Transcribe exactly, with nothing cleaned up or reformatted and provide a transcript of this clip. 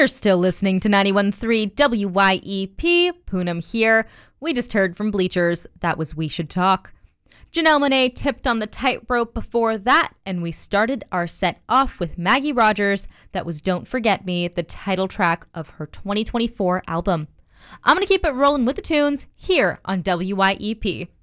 You're still listening to ninety-one point three W Y E P. Poonam here. We just heard from Bleachers. That was We Should Talk. Janelle Monáe tipped on the tightrope before that, and we started our set off with Maggie Rogers. That was Don't Forget Me, the title track of her twenty twenty-four album. I'm going to keep it rolling with the tunes here on W Y E P.